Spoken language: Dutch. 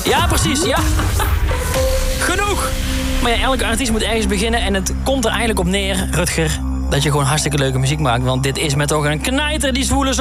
Ja, precies, ja. Genoeg. Maar ja, elke artiest moet ergens beginnen. En het komt er eigenlijk op neer, Rutger, dat je gewoon hartstikke leuke muziek maakt. Want dit is met toch een knijter, die zwoele